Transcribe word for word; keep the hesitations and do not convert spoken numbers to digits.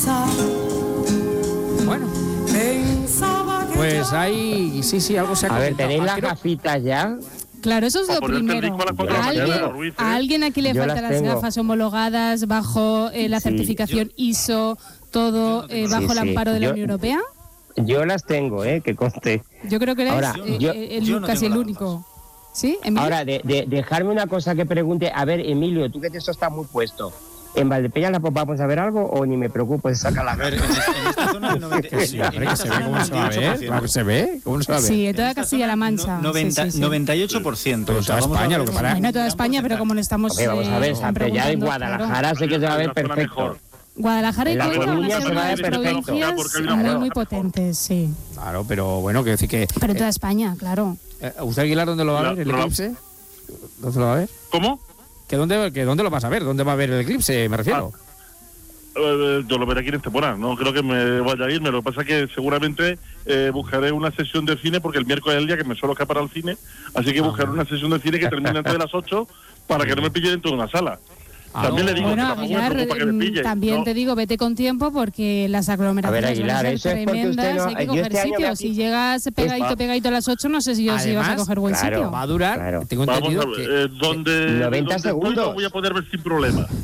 Bueno, pues ahí sí, sí, algo se ha A ver, comentado. ¿tenéis las Creo- gafitas ya? Claro, eso es Para lo ponerte el primero. disco a las cuatro de la ¿A mañana, alguien, Ruiz, ¿eh? a alguien aquí le Yo faltan las las tengo. gafas homologadas bajo eh, la Sí. certificación I S O, todo eh, bajo Sí, el sí. amparo de la Yo- Unión Europea? Yo las tengo, ¿eh? Que conste. Yo creo que eres Ahora, eh, yo- eh, el, yo no casi tengo el las único. ¿Sí, Emilio? Ahora, de, de, dejarme una cosa que pregunte. A ver, Emilio, tú que eso está muy puesto. ¿En Valdepeñas la vamos a ver algo o ni me preocupo de sacar la A ver, gafas? en, es- en esta zona el noventa, Que sí, en hombre, que esta se ve zona cómo el se va a ver. noventa y ocho por ciento. Claro que se ve. ¿Cómo no se va a ver? Sí, en toda En esta Castilla-La zona, Mancha. no- noventa, Sí, sí, sí. noventa y ocho por ciento. Pero en toda España, lo que para- Bueno, toda España, pero como le estamos Hombre, vamos a ver, eh, Santa ya en preguntando, Guadalajara claro. sé que se va a ver Hay una zona perfecto. mejor. Guadalajara y En la Cuenca van a Coruña ser se va a unas ver perfecto. provincias Porque hay una muy, zona muy mejor. potentes, sí. Claro, pero bueno, quiero decir que... Pero en toda España, claro. eh, ¿Usted, Aguilar, dónde lo va a La- ver, el la- eclipse? ¿Dónde lo va a ver? ¿Cómo? ¿Que dónde, que ¿Dónde lo vas a ver? ¿Dónde va a ver el eclipse, me refiero? Eh, yo lo veré aquí en Estepona, no creo que me vaya a irme. Lo que pasa es que seguramente eh, buscaré una sesión de cine, porque el miércoles es el día que me suelo escapar al cine, así que buscaré una sesión de cine que termine antes de las ocho para que no me pille dentro de una sala. Ah, También no. le digo Bueno, que tampoco me Aguilar, preocupa que me mm, pille. también ¿no? te digo, vete con tiempo porque las A aglomeraciones ver, Aguilar, van a eso ser es porque usted tremendas, no- hay que yo coger este año sitio. me- Si llegas pegadito, Es- pegadito a las ocho, no sé si yo si vas a Además, coger buen claro. sitio. Va a durar, Claro. tengo Vamos entendido a ver, que... eh, donde, noventa donde estoy segundos. lo voy a poder ver sin problema.